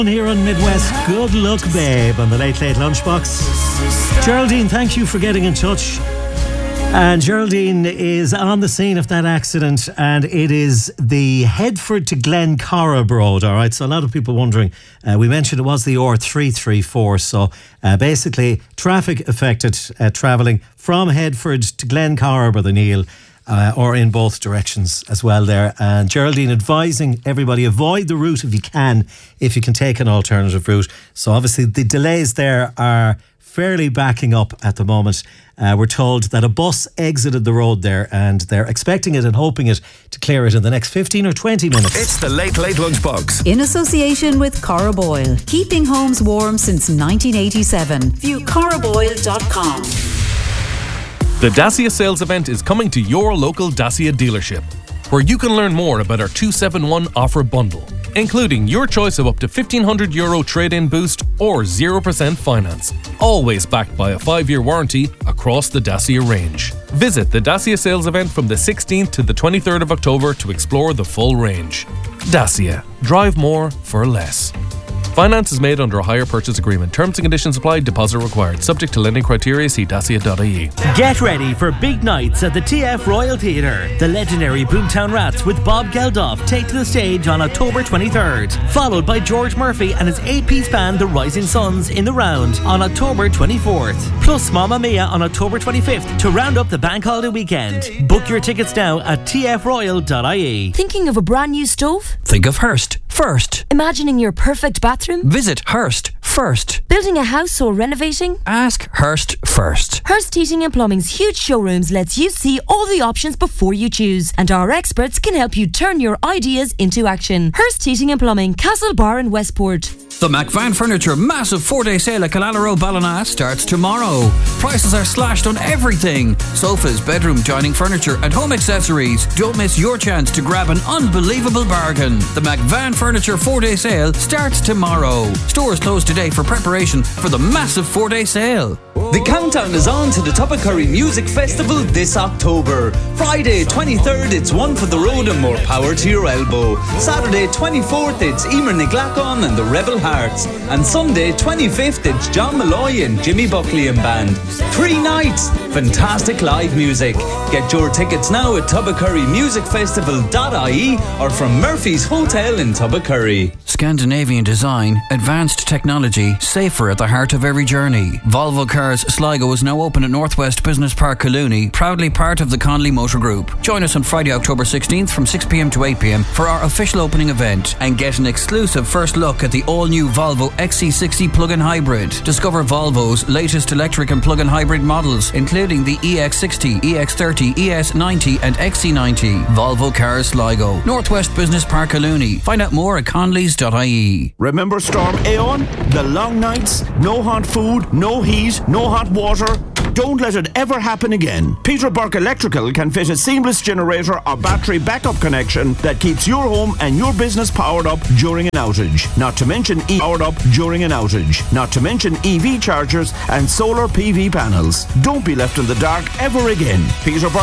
Here on Midwest, good luck, babe, on the Late Lunchbox. Geraldine, thank you for getting in touch. And Geraldine is on the scene of that accident, and it is the Headford to Glencorrib road. All right, so a lot of people wondering. We mentioned it was the R334. So basically, traffic affected travelling from Headford to Glencorrib or the Neil. Or in both directions as well there. And Geraldine advising everybody, avoid the route if you can take an alternative route. So obviously the delays there are fairly backing up at the moment. We're told that a bus exited the road there, and they're expecting it and hoping it to clear it in the next 15 or 20 minutes. It's the Late Lunchbox. In association with Corrib Oil. Keeping homes warm since 1987. View corriboil.com. The Dacia sales event is coming to your local Dacia dealership, where you can learn more about our 271 offer bundle, including your choice of up to €1,500 trade-in boost or 0% finance, always backed by a 5-year warranty across the Dacia range. Visit the Dacia sales event from the 16th to the 23rd of October to explore the full range. Dacia. Drive more for less. Finance is made under a hire purchase agreement. Terms and conditions apply. Deposit required. Subject to lending criteria. See dacia.ie. Get ready for big nights at the TF Royal Theatre. The legendary Boomtown Rats with Bob Geldof take to the stage on October 23rd, followed by George Murphy and his 8-piece band The Rising Suns in the Round on October 24th. Plus Mamma Mia on October 25th to round up the bank holiday weekend. Book your tickets now at tfroyal.ie. Thinking of a brand new stove? Think of Hearst first. Imagining your perfect bathroom? Visit Hearst first. Building a house or renovating? Ask Hearst first. Hearst Heating and Plumbing's huge showrooms lets you see all the options before you choose, and our experts can help you turn your ideas into action. Hearst Heating and Plumbing, Castlebar and Westport. The McVan Furniture massive 4-day sale at Killala Ballina starts tomorrow. Prices are slashed on everything. Sofas, bedroom, dining furniture and home accessories. Don't miss your chance to grab an unbelievable bargain. The McVan Furniture 4-day sale starts tomorrow. Stores closed today for preparation for the massive 4-day sale. The countdown is on to the Tuppacurry Music Festival this October. Friday 23rd, it's One for the Road and More Power to Your Elbow. Saturday 24th, it's Emer Niglacon and the Rebel Hearts. And Sunday 25th, it's John Malloy and Jimmy Buckley and Band. 3 nights, fantastic live music. Get your tickets now at tuppacurrymusicfestival.ie or from Murphy's Hotel in Tuppacurry. Scandinavian design, advanced technology, safer at the heart of every journey. Volvo Cars Sligo is now open at Northwest Business Park Collooney, proudly part of the Conley Motor Group. Join us on Friday, October 16th from 6pm to 8pm for our official opening event and get an exclusive first look at the all-new Volvo XC60 plug-in hybrid. Discover Volvo's latest electric and plug-in hybrid models, including the EX60, EX30, ES90 and XC90. Volvo Cars Sligo, Northwest Business Park Collooney. Find out more at conleys.ie. Remember Storm Aeon? The long nights, no hot food, no heat, no hot water. Don't let it ever happen again. Peter Burke Electrical can fit a seamless generator or battery backup connection that keeps your home and your business powered up during an outage. Not to mention powered up during an outage. Not to mention EV chargers and solar PV panels. Don't be left in the dark ever again. Peter Burke